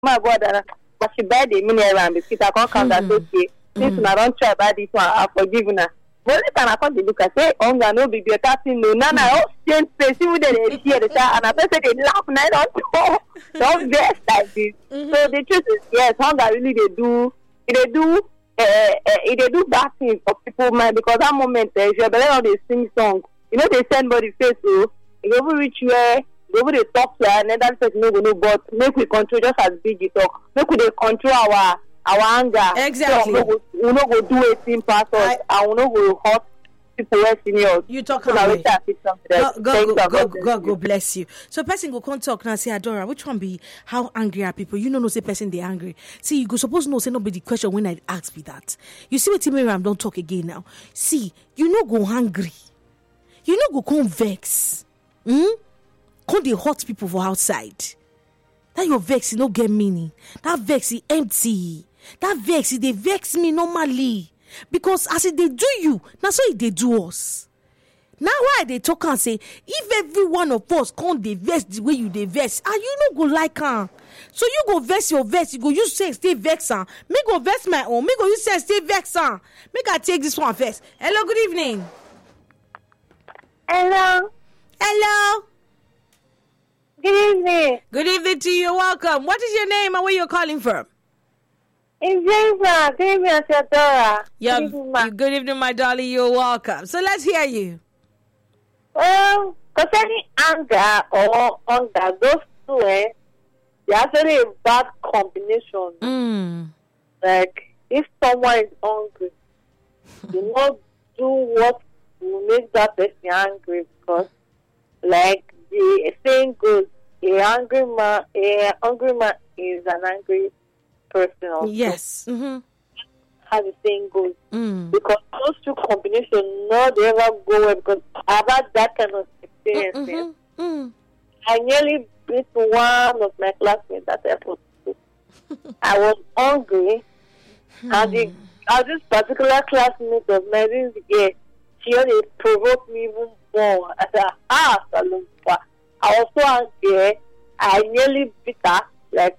my God, but she buy the mineral and biscuit. I can't count that okay. Since I don't try buy this one, I forgive her. But every time I come to look, I say, "Oh, no, be better thing. No, I change face. See what they hear the child, and I say they laugh. And I don't vex like this. So the truth is, yes, hunger really they do bad things for people, man. Because that moment, if you're better they sing song, they send body face, so you go reach where. Go over the talk to and that person no go know, but make we control just as big you talk. Make we control our anger. Exactly. So we no go do a thing past us, and we no go hurt people who seniors. You talk so away. God bless you. So person go come talk now say Adora, which one be how angry are people? You know say person they angry. See, you go suppose no say nobody question when I ask me that. You see what Miriam don't talk again now. See, you no go hungry. You no go come vex. Can't they hurt people for outside? That your vex, no get meaning. That vex is empty. That vex, they vex me normally. Because as they do you, that's why they do us. Now why they talk and say, if every one of us can't they vex the way you they vex, and you no go like her. So you go vex your vex, you go use say stay vex her. Me go vex my own, me go use say stay vex her. Make I take this one first. Hello, good evening. Hello. Good evening. Good evening to you. Welcome. What is your name and where you're calling from? It's Jennifer. Good evening, Adora. Yeah. Good evening, my darling. You're welcome. So let's hear you. Well, concerning anger or hunger, those two, they're actually a bad combination. Like, if someone is hungry, do not do what will make that person angry, because, like, the saying goes, a hungry man is an angry person also. Yes. How the saying goes. Because those two combinations, no, they ever go well, because I've had that kind of experience. I nearly beat one of my classmates that airport. I was hungry, and this particular classmate of mine, she only provoked me even more. I said, Salumba. I was so angry. I nearly beat her. If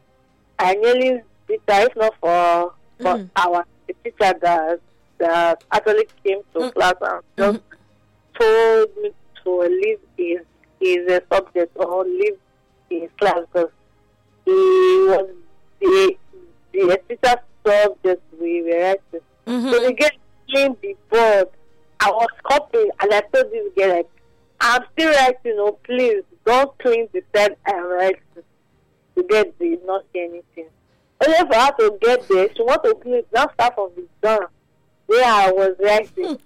not for our teacher that actually came to class and just told me to leave his subject or leave his class, because he was the teacher subject we were writing. So they get clean the board. I was copying, and I told this girl, like, I'm still writing, please don't clean the pen I'm writing to get the not see anything. Only for her to get there, she want to clean not start from the done where I was writing.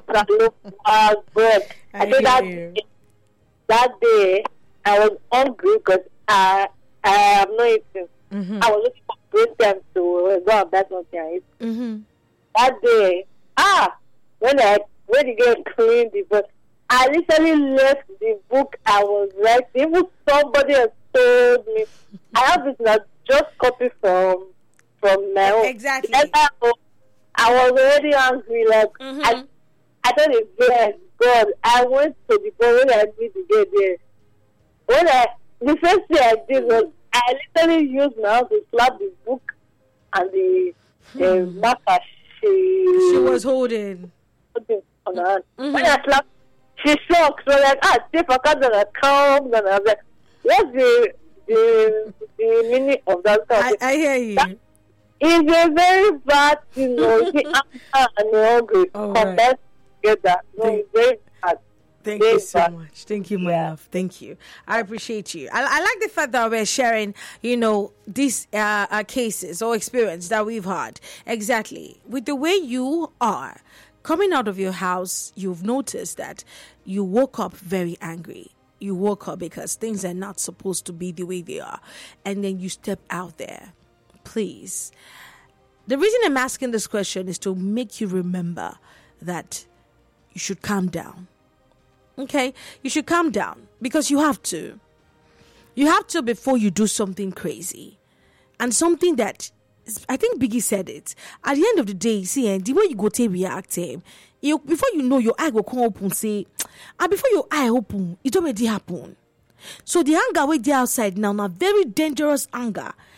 God. I think that day I was hungry because I have no eating. I was looking for great time to go and buy something and eat. That day, when the girl cleaned the book, I literally left the book I was writing. Even somebody has told me, I have it now, just copy from my own. Exactly. I was already angry. Like, I thought, yes, God, I went to the book when I did to get there. The first thing I did was, I literally used my hand to slap the book and the marker she was holding on her hand. When I slapped, she shocked. So like, stay for cards and I calmed, and I was like, what's the meaning of that stuff? I hear you. It's a very bad thing, see, anger and hungry compared together. No, it's very bad. Thank you so much. Thank you, my love. Thank you. I appreciate you. I like the fact that we're sharing, these cases or experience that we've had. Exactly. With the way you are coming out of your house, you've noticed that you woke up very angry. You woke up because things are not supposed to be the way they are. And then you step out there. Please. The reason I'm asking this question is to make you remember that you should calm down. Okay? You should calm down because you have to. You have to before you do something crazy. And something that, I think Biggie said it. At the end of the day, see, the way you go to react to him, before you know, your eye will come open and say, and before your eye open, it already happened. So the anger way there outside now, very dangerous anger.